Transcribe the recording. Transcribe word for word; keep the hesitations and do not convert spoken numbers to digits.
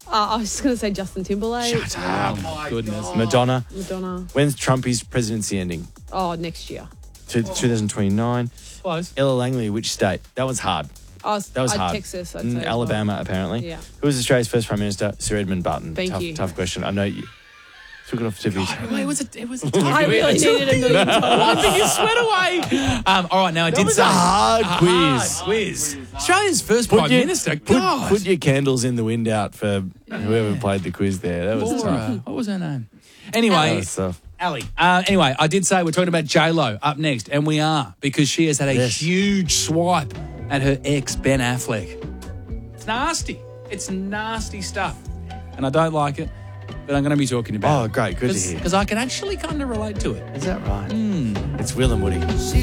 Uh, I was just going to say Justin Timberlake. Shut up. Oh, my goodness. Madonna. Madonna. When's Trumpy's presidency ending? Oh, next year. To twenty twenty-nine. Close. Ella Langley, which state? That was hard. Oh, That was I'd hard. Texas, I'd Mm, say. as Alabama, apparently. Yeah. Who was Australia's first Prime Minister? Sir Edmund Barton. Thank tough, you. Tough question. I know you took it off the tip of your tongue. Wait, it was a, it was a well. I really needed a million dollars. Wiping your sweat away. Um, all right, now I That did was say a hard a quiz. hard quiz. Australia's first Prime your, Minister. Put, God. put your candles in the wind out for whoever played the quiz there. That was Laura. tough. What was her name? That Anyway, was tough. Ali. Uh, anyway, I did say we're talking about J-Lo up next, and we are, because she has had a Yes. huge swipe at her ex, Ben Affleck. It's nasty. It's nasty stuff. And I don't like it, but I'm going to be talking about Oh, it. great. Good to hear. Because I can actually kind of relate to it. Is that right? It's Will and Woody.